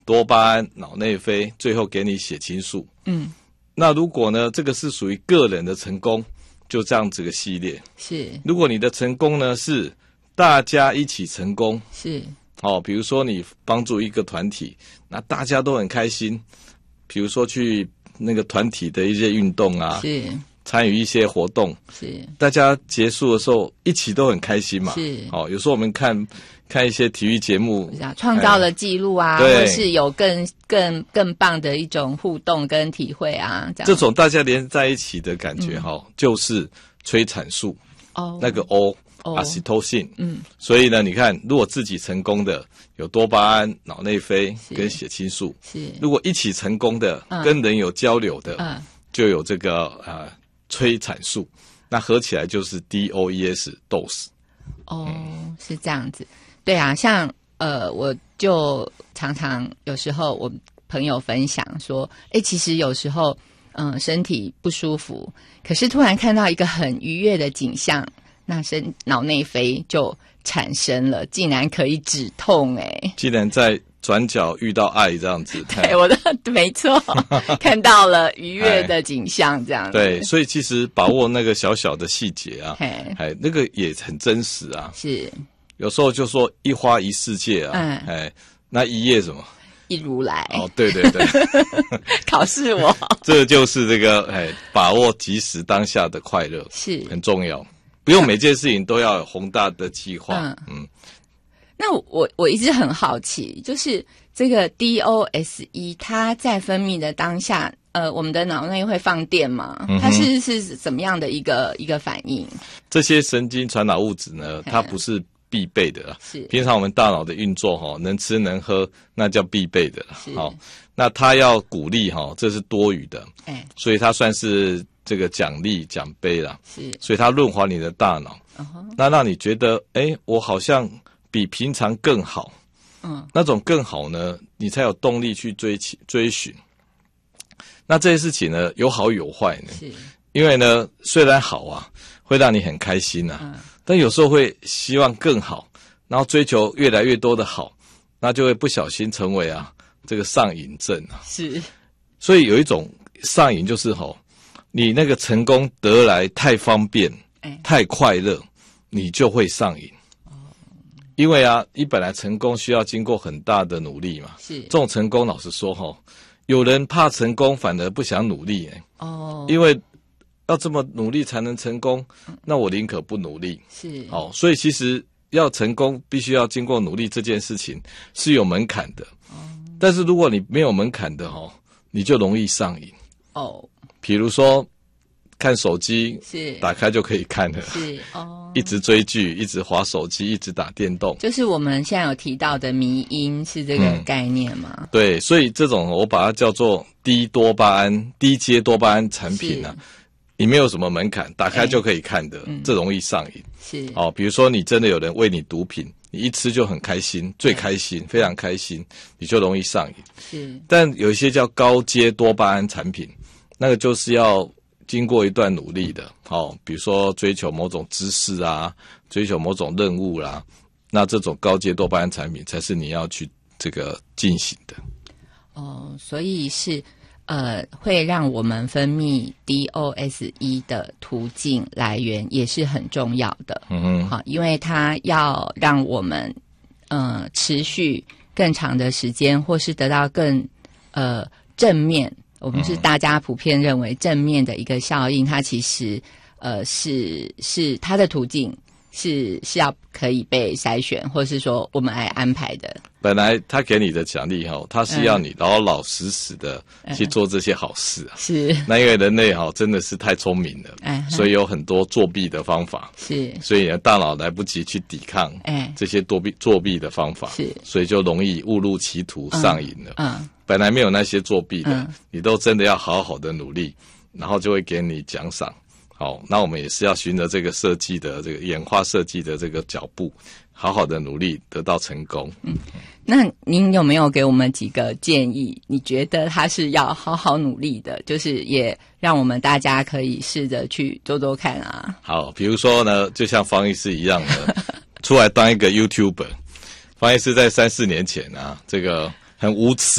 多巴胺、脑内啡，最后给你血清素。那如果呢，这个是属于个人的成功，就这样子个系列。 是， 如果你的成功呢是大家一起成功， 是比如说你帮助一个团体，那大家都很开心。比如说去那个团体的一些运动啊， 是参与一些活动， 是大家结束的时候一起都很开心嘛。 是有时候我们看一些体育节目， 创造了记录啊，或者是有更棒的一种互动跟体会啊， 这种大家连在一起的感觉就是催产素那个 阿西托辛。所以呢，你看，如果自己成功的有多巴胺、脑内啡跟血清素， 是如果一起成功的，跟人有交流的，就有这个催产素，那合起来就是 DOES dose。 是这样子。对啊，像我就常常有时候我朋友分享说，其实有时候身体不舒服，可是突然看到一个很愉悦的景象，那脑内啡就产生了，竟然可以止痛。 竟然在转角遇到爱这样子。 对，我的没错，看到了愉悦的景象这样子。 对，所以其实把握那个小小的细节啊，那个也很真实啊。 是， 有时候就说一花一世界啊，那一叶什么？ 一如来。 对对对， 考试我。 这就是这个把握即时当下的快乐是很重要，不用每件事情都要有宏大的计划。 那我一直很好奇，就是这个 DOSE 它在分泌的当下，我们的脑内会放电吗？它是怎么样的一个反应？ 这些神经传导物质呢，它不是必备的啦。是平常我们大脑的运作能吃能喝，那叫必备的啦。那它要鼓励这是多余的。所以它算是这个奖励奖杯啦。是，所以它润滑你的大脑。那让你觉得我好像比平常更好。那种更好呢，你才有动力去追寻。那这些事情呢，有好有坏呢。是，因为呢，虽然好啊，会让你很开心啊，但有时候会希望更好，然后追求越来越多的好，那就会不小心成为这个上瘾症啊。是，所以有一种上瘾就是你那个成功得来太方便，太快乐，你就会上瘾。因为你本来成功需要经过很大的努力嘛。是，这种成功老实说有人怕成功反而不想努力。因为要这么努力才能成功，那我宁可不努力。是，所以其实要成功必须要经过努力，这件事情是有门槛的。但是如果你没有门槛的你就容易上瘾。比如说看手机，是打开就可以看了。是一直追剧，一直滑手机，一直打电动，就是我们现在有提到的迷因，是这个概念吗？对，所以这种我把它叫做低阶多巴胺产品啊。你没有什么门槛，打开就可以看的，这容易上瘾。是比如说你真的有人喂你毒品，你一吃就很开心，最开心，非常开心，你就容易上瘾。是，但有一些叫高阶多巴胺产品，那个就是要经过一段努力的。比如说追求某种知识啊，追求某种任务啦，那这种高阶多巴胺产品才是你要去这个进行的。所以是会让我们分泌 DOSE 的途径来源也是很重要的。好，因为它要让我们持续更长的时间，或是得到更正面，我们是大家普遍认为正面的一个效应，它其实是它的途径是要可以被筛选，或是说我们来安排的。本来他给你的奖励他是要你老老实实的去做这些好事啊。是，那因为人类真的是太聪明了，所以有很多作弊的方法。是，所以你的大脑来不及去抵抗这些作弊的方法。是，所以就容易误入歧途上瘾了。本来没有那些作弊的，你都真的要好好的努力，然后就会给你奖赏。那我们也是要循着这个设计的这个演化设计的这个脚步，好好的努力得到成功。那您有没有给我们几个建议？你觉得他是要好好努力的，就是也让我们大家可以试着去做做看啊。好，比如说呢，就像方医师一样的出来当一个 YouTuber。方医师在3-4年前这个很无耻